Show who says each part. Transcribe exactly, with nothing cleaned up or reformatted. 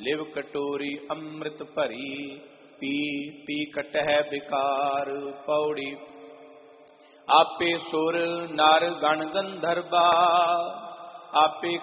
Speaker 1: Live कटोरी अमृत भरी P P कटह बिकार। Pauri आपे सुर नर गण गंधर्वा आपे